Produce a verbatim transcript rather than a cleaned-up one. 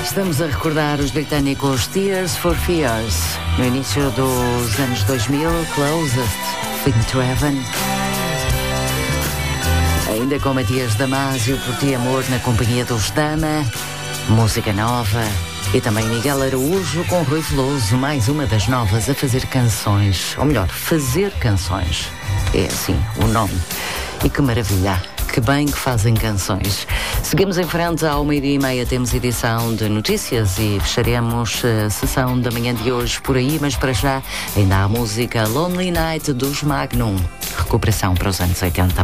Estamos a recordar os britânicos Tears for Fears. No início dos anos dois mil, Closest, Fit to Heaven. Ainda com Matias Damasio, Por Ti Amor, na companhia dos Dama. Música nova. E também Miguel Araújo com Rui Veloso, mais uma das novas a fazer canções. Ou melhor, fazer canções. É assim o nome. E que maravilha. Que bem que fazem canções. Seguimos em frente, ao meio-dia e meia temos edição de notícias e fecharemos a sessão da manhã de hoje por aí, mas para já ainda há a música Lonely Night dos Magnum. Recuperação para os anos oitenta.